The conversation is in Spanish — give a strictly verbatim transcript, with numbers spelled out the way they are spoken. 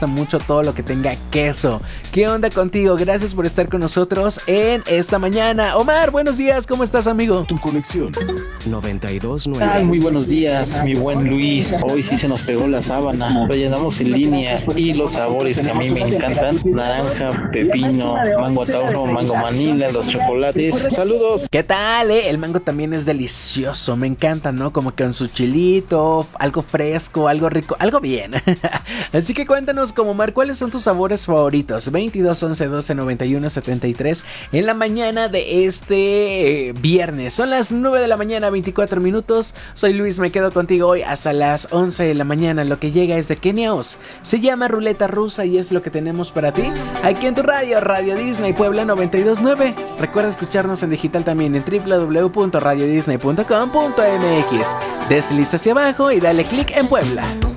gusta mucho todo lo que tenga queso. ¿Qué onda contigo? Gracias por estar con nosotros en esta mañana. Omar, buenos días, ¿cómo estás, amigo? Tu conexión noventa y dos nueve. Ay, muy buenos días, mi buen Luis. Hoy sí se nos pegó la sábana. Lo llenamos en línea y los sabores que a mí me encantan: naranja, pepino, mango tauro, mango manila, los chocolates. Saludos. ¿Qué tal, eh? El mango también es delicioso, me encanta, ¿no? Como que con su chilito, algo fresco, algo rico, algo bien. Así que cuéntanos, como Omar, ¿cuáles son tus sabores favoritos? veintidós, once, doce, noventa y uno, setenta y tres en la mañana de este eh, viernes. Son las nueve de la mañana, veinticuatro minutos. Soy Luis, me quedo contigo hoy hasta las once de la mañana. Lo que llega es de Kenia Oz. Se llama Ruleta Rusa y es lo que tenemos para ti aquí en tu radio, Radio Disney Puebla noventa y dos nueve. Recuerda escucharnos en digital también en doble u doble u doble u punto radio disney punto com punto m x. Desliza hacia abajo y dale clic en Puebla.